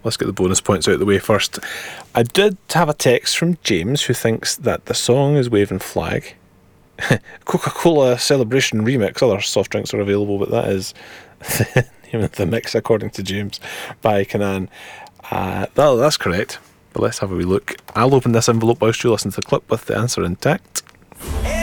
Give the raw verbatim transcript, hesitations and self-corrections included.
let's get the bonus points out of the way first. I did have a text from James who thinks that the song is Waving Flag. Coca-Cola Celebration Remix. Other soft drinks are available, but that is the name of the mix, according to James, by Kanan. Uh, that, that's correct, but let's have a wee look. I'll open this envelope whilst you listen to the clip with the answer intact.